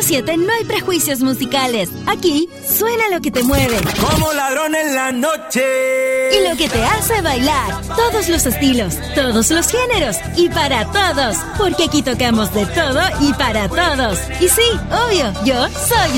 105.7 no hay prejuicios musicales. Aquí suena lo que te mueve. Como ladrón en la noche. Y lo que te hace bailar. Todos los estilos, todos los géneros y para todos. Porque aquí tocamos de todo y para todos. Y sí, obvio, yo soy